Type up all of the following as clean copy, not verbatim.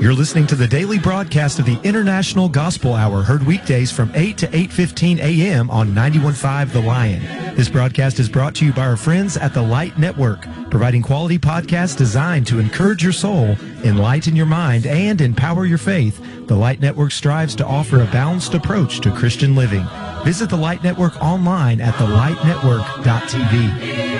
You're listening to the daily broadcast of the International Gospel Hour, heard weekdays from 8 to 8:15 a.m. on 91.5 The Lion. This broadcast is brought to you by our friends at the Light Network, providing quality podcasts designed to encourage your soul, enlighten your mind, and empower your faith. The Light Network strives to offer a balanced approach to Christian living. Visit the Light Network online at thelightnetwork.tv.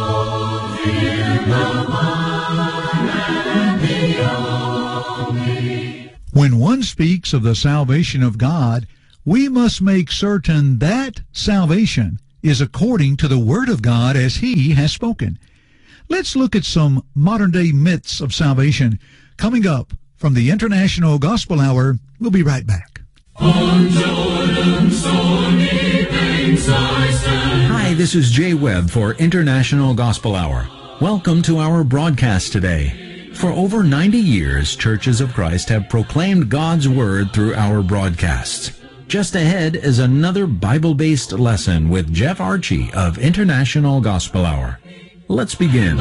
When one speaks of the salvation of God, we must make certain that salvation is according to the Word of God as He has spoken. Let's look at some modern-day myths of salvation coming up from the International Gospel Hour. We'll be right back. Hi, this is Jay Webb for International Gospel Hour. Welcome to our broadcast today. For over 90 years, Churches of Christ have proclaimed God's Word through our broadcasts. Just ahead is another Bible-based lesson with Jeff Archie of International Gospel Hour. Let's begin.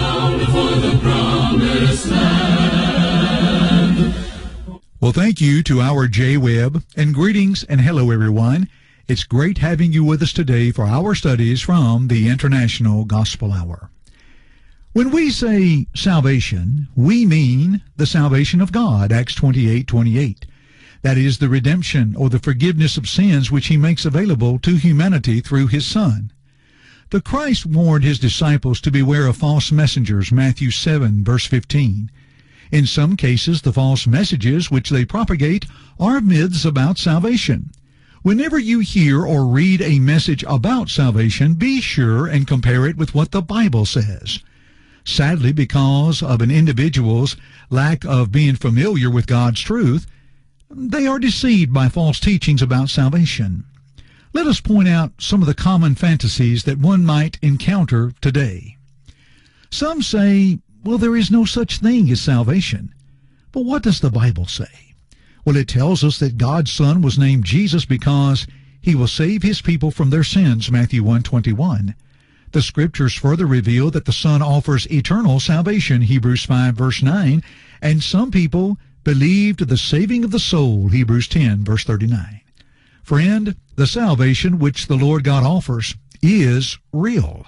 Well, thank you to our Jay Webb, and greetings and hello, everyone. It's great having you with us today for our studies from the International Gospel Hour. When we say salvation, we mean the salvation of God, Acts 28:28. That is the redemption or the forgiveness of sins which He makes available to humanity through His Son. The Christ warned His disciples to beware of false messengers, Matthew 7, verse 15. In some cases, the false messages which they propagate are myths about salvation. Whenever you hear or read a message about salvation, be sure and compare it with what the Bible says. Sadly, because of an individual's lack of being familiar with God's truth, they are deceived by false teachings about salvation. Let us point out some of the common fantasies that one might encounter today. Some say, well, there is no such thing as salvation. But what does the Bible say? Well, it tells us that God's Son was named Jesus because He will save His people from their sins, Matthew 1:21. The Scriptures further reveal that the Son offers eternal salvation, Hebrews 5, verse 9, and some people believed the saving of the soul, Hebrews 10, verse 39. Friend, the salvation which the Lord God offers is real.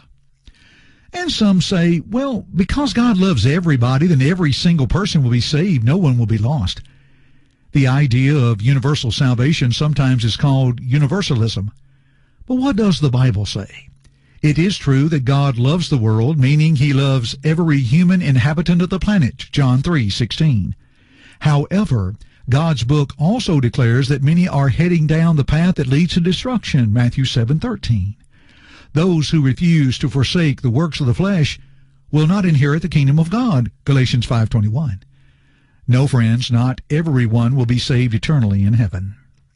And some say, well, because God loves everybody, then every single person will be saved, no one will be lost. The idea of universal salvation sometimes is called universalism. But what does the Bible say? It is true that God loves the world, meaning He loves every human inhabitant of the planet, John 3:16. However, God's book also declares that many are heading down the path that leads to destruction, Matthew 7:13. Those who refuse to forsake the works of the flesh will not inherit the kingdom of God, Galatians 5:21. No, friends, not everyone will be saved eternally in heaven.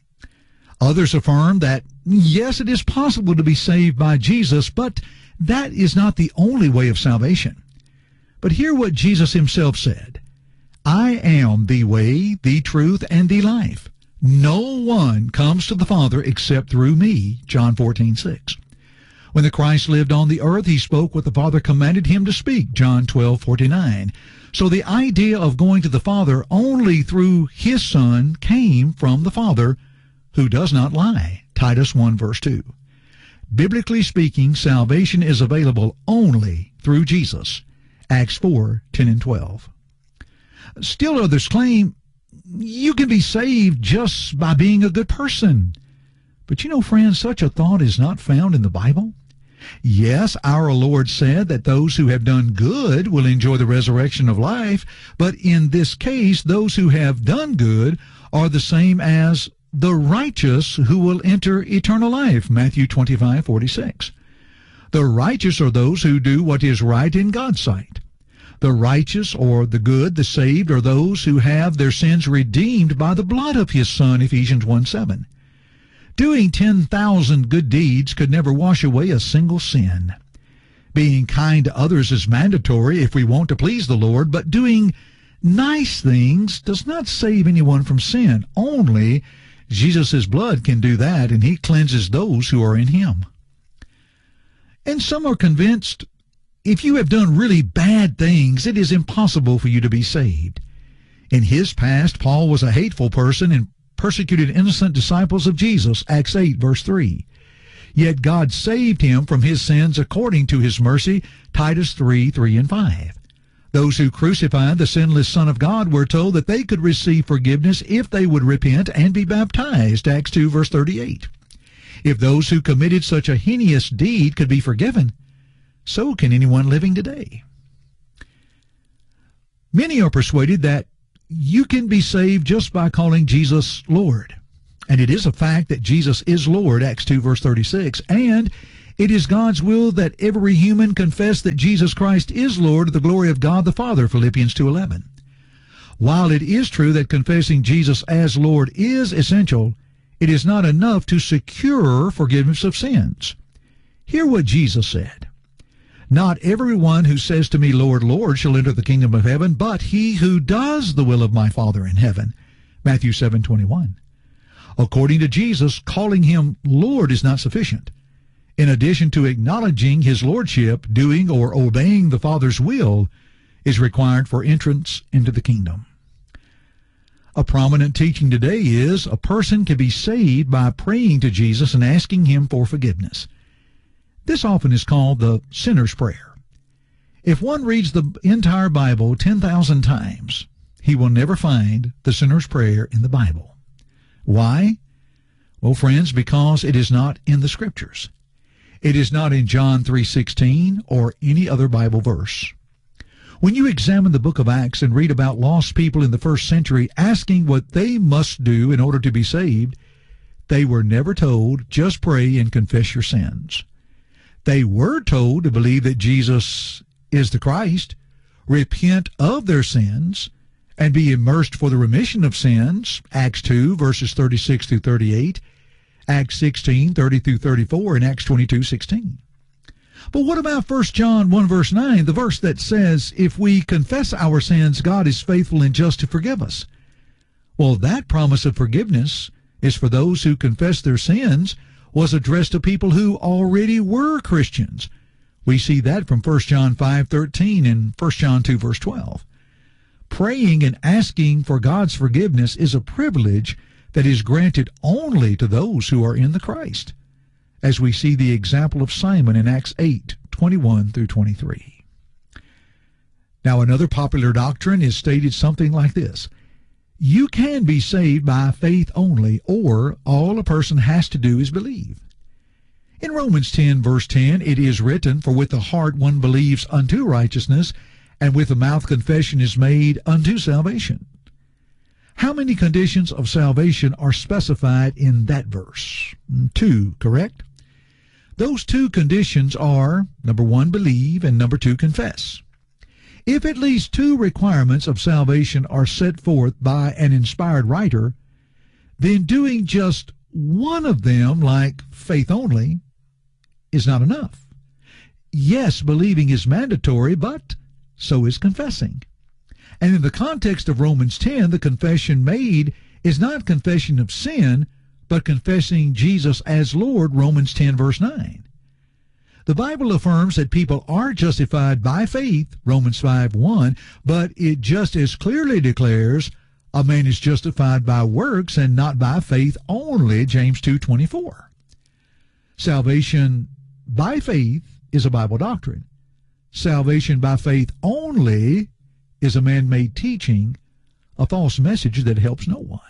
Others affirm that, yes, it is possible to be saved by Jesus, but that is not the only way of salvation. But hear what Jesus Himself said. I am the way, the truth, and the life. No one comes to the Father except through me, John 14:6. When the Christ lived on the earth, He spoke what the Father commanded Him to speak, John 12:49. So the idea of going to the Father only through His Son came from the Father, who does not lie, Titus 1, verse 2. Biblically speaking, salvation is available only through Jesus, Acts 4:10 and 12. Still others claim you can be saved just by being a good person. But you know, friends, such a thought is not found in the Bible. Yes, our Lord said that those who have done good will enjoy the resurrection of life, but in this case, those who have done good are the same as the righteous who will enter eternal life, Matthew 25:46. The righteous are those who do what is right in God's sight. The righteous or the good, the saved, are those who have their sins redeemed by the blood of His Son, Ephesians 1:7. Doing 10,000 good deeds could never wash away a single sin. Being kind to others is mandatory if we want to please the Lord, but doing nice things does not save anyone from sin. Only Jesus' blood can do that, and He cleanses those who are in Him. And some are convinced if you have done really bad things, it is impossible for you to be saved. In his past, Paul was a hateful person and persecuted innocent disciples of Jesus, Acts 8, verse 3. Yet God saved him from his sins according to his mercy, Titus 3, 3 and 5. Those who crucified the sinless Son of God were told that they could receive forgiveness if they would repent and be baptized, Acts 2, verse 38. If those who committed such a heinous deed could be forgiven, so can anyone living today. Many are persuaded that you can be saved just by calling Jesus Lord. And it is a fact that Jesus is Lord, Acts 2, verse 36, and it is God's will that every human confess that Jesus Christ is Lord to the glory of God the Father, Philippians 2:11. While it is true that confessing Jesus as Lord is essential, it is not enough to secure forgiveness of sins. Hear what Jesus said. Not everyone who says to me, Lord, Lord, shall enter the kingdom of heaven, but he who does the will of my Father in heaven. Matthew 7:21. According to Jesus, calling him Lord is not sufficient. In addition to acknowledging his lordship, doing or obeying the Father's will is required for entrance into the kingdom. A prominent teaching today is a person can be saved by praying to Jesus and asking him for forgiveness. This often is called the sinner's prayer. If one reads the entire Bible 10,000 times, he will never find the sinner's prayer in the Bible. Why? Well, friends, because it is not in the Scriptures. It is not in John 3:16 or any other Bible verse. When you examine the book of Acts and read about lost people in the first century asking what they must do in order to be saved, they were never told, just pray and confess your sins. They were told to believe that Jesus is the Christ, repent of their sins, and be immersed for the remission of sins, Acts 2, verses 36 through 38, Acts 16, 30 through 34, and Acts 22, 16. But what about 1 John 1, verse 9, the verse that says, if we confess our sins, God is faithful and just to forgive us? Well, that promise of forgiveness is for those who confess their sins, was addressed to people who already were Christians. We see that from 1 John 5:13 and 1 John 2, verse 12. Praying and asking for God's forgiveness is a privilege that is granted only to those who are in the Christ, as we see the example of Simon in Acts 8:21 through 23. Now, another popular doctrine is stated something like this. You can be saved by faith only, or all a person has to do is believe. In Romans 10, verse 10, it is written, for with the heart one believes unto righteousness, and with the mouth confession is made unto salvation. How many conditions of salvation are specified in that verse? 2, correct? Those 2 conditions are, number 1, believe, and number 2, confess. If at least 2 requirements of salvation are set forth by an inspired writer, then doing just one of them, like faith only, is not enough. Yes, believing is mandatory, but so is confessing. And in the context of Romans 10, the confession made is not confession of sin, but confessing Jesus as Lord, Romans 10, verse 9. The Bible affirms that people are justified by faith, Romans 5:1, but it just as clearly declares a man is justified by works and not by faith only, James 2:24. Salvation by faith is a Bible doctrine. Salvation by faith only is a man-made teaching, a false message that helps no one.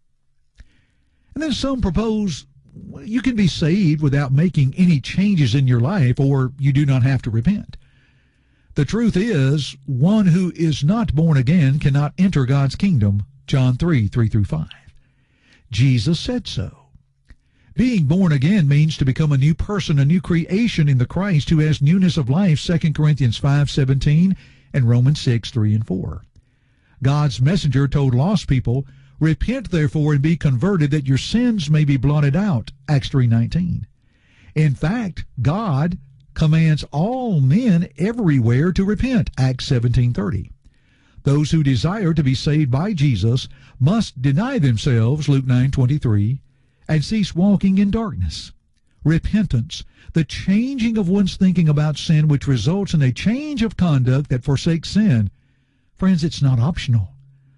And then some propose you can be saved without making any changes in your life, or you do not have to repent. The truth is, one who is not born again cannot enter God's kingdom, John 3:3 through 5. Jesus said so. Being born again means to become a new person, a new creation in the Christ who has newness of life, 2 Corinthians 5:17 and Romans 6:3 and 4. God's messenger told lost people, repent, therefore, and be converted, that your sins may be blotted out, Acts 3:19. In fact, God commands all men everywhere to repent, Acts 17:30. Those who desire to be saved by Jesus must deny themselves, Luke 9:23, and cease walking in darkness. Repentance, the changing of one's thinking about sin, which results in a change of conduct that forsakes sin. Friends, it's not optional.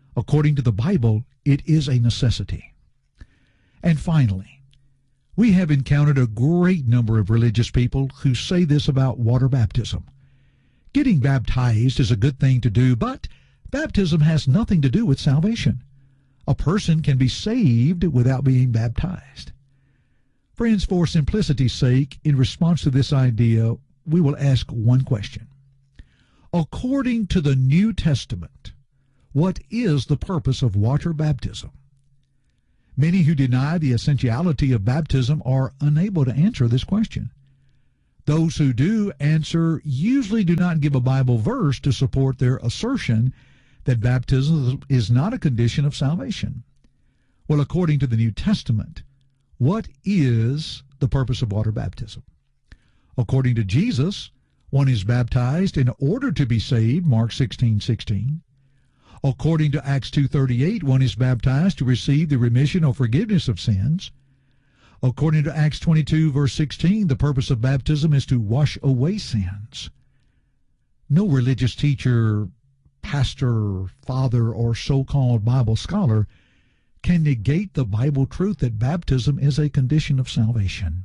According to the Bible, it is a necessity. And finally, we have encountered a great number of religious people who say this about water baptism. Getting baptized is a good thing to do, but baptism has nothing to do with salvation. A person can be saved without being baptized. Friends, for simplicity's sake, in response to this idea, we will ask one question. According to the New Testament, what is the purpose of water baptism? Many who deny the essentiality of baptism are unable to answer this question. Those who do answer usually do not give a Bible verse to support their assertion that baptism is not a condition of salvation. Well, according to the New Testament, what is the purpose of water baptism? According to Jesus, one is baptized in order to be saved, Mark 16:16. According to Acts 2:38, one is baptized to receive the remission or forgiveness of sins. According to Acts 22, verse 16, the purpose of baptism is to wash away sins. No religious teacher, pastor, father, or so-called Bible scholar can negate the Bible truth that baptism is a condition of salvation.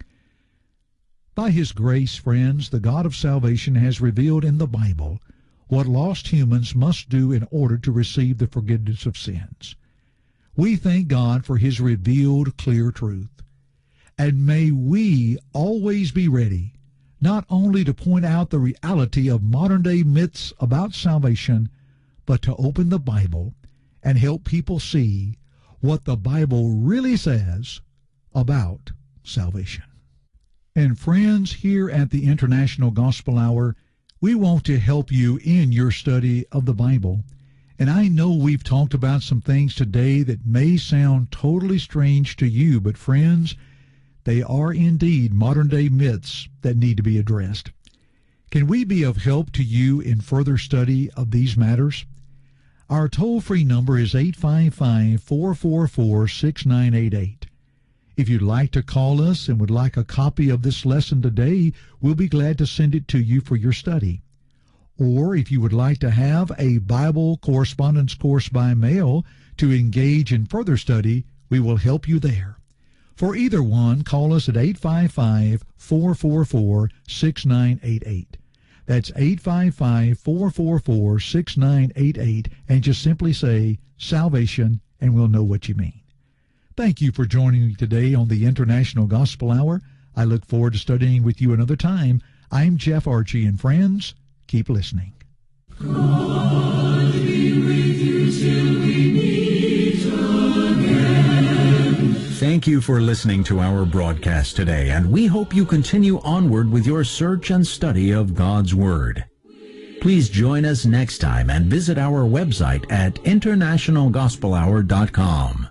By His grace, friends, the God of salvation has revealed in the Bible what lost humans must do in order to receive the forgiveness of sins. We thank God for His revealed clear truth. And may we always be ready not only to point out the reality of modern-day myths about salvation, but to open the Bible and help people see what the Bible really says about salvation. And friends, here at the International Gospel Hour, we want to help you in your study of the Bible. And I know we've talked about some things today that may sound totally strange to you, but friends, they are indeed modern-day myths that need to be addressed. Can we be of help to you in further study of these matters? Our toll-free number is 855-444-6988. If you'd like to call us and would like a copy of this lesson today, we'll be glad to send it to you for your study. Or if you would like to have a Bible correspondence course by mail to engage in further study, we will help you there. For either one, call us at 855-444-6988. That's 855-444-6988, and just simply say salvation, and we'll know what you mean. Thank you for joining me today on the International Gospel Hour. I look forward to studying with you another time. I'm Jeff Archie, and friends, keep listening. God be with you till we meet again. Thank you for listening to our broadcast today, and we hope you continue onward with your search and study of God's Word. Please join us next time and visit our website at internationalgospelhour.com.